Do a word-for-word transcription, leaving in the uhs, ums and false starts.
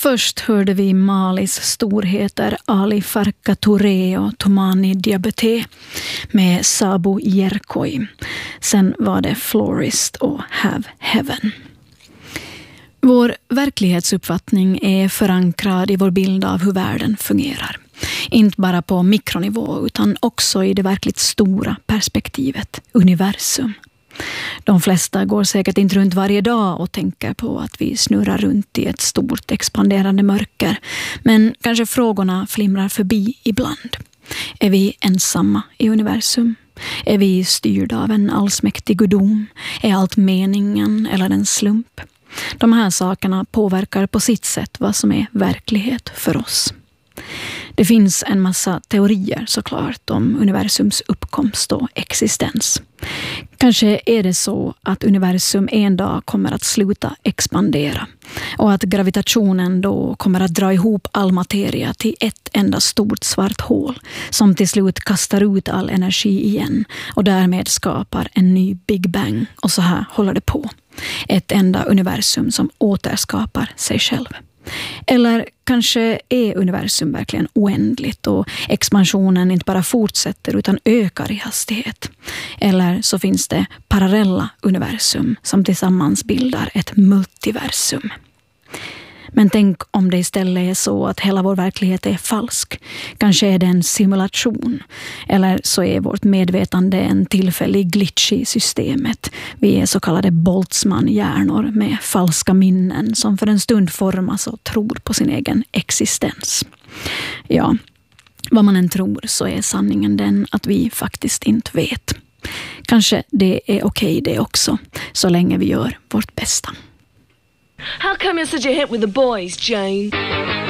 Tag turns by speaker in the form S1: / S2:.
S1: Först hörde vi Malis storheter Ali Farka Touré och Tomani Diabeté med Sabo Jerkoi. Sen var det Florist och Have Heaven. Vår verklighetsuppfattning är förankrad i vår bild av hur världen fungerar. Inte bara på mikronivå utan också i det verkligt stora perspektivet, universum. De flesta går säkert inte runt varje dag och tänker på att vi snurrar runt i ett stort expanderande mörker. Men kanske frågorna flimrar förbi ibland. Är vi ensamma i universum? Är vi styrda av en allsmäktig gudom? Är allt meningen eller en slump? De här sakerna påverkar på sitt sätt vad som är verklighet för oss. Det finns en massa teorier såklart om universums uppkomst och existens. Kanske är det så att universum en dag kommer att sluta expandera och att gravitationen då kommer att dra ihop all materia till ett enda stort svart hål som till slut kastar ut all energi igen och därmed skapar en ny Big Bang, och så här håller det på. Ett enda universum som återskapar sig själv. Eller kanske är universum verkligen oändligt och expansionen inte bara fortsätter utan ökar i hastighet. Eller så finns det parallella universum som tillsammans bildar ett multiversum. Men tänk om det istället är så att hela vår verklighet är falsk. Kanske är det en simulation. Eller så är vårt medvetande en tillfällig glitch i systemet. Vi är så kallade Boltzmann-hjärnor med falska minnen som för en stund formas och tror på sin egen existens. Ja, vad man än tror så är sanningen den att vi faktiskt inte vet. Kanske det är okej det också, så länge vi gör vårt bästa.
S2: How come you're such a hit with the boys, Jane?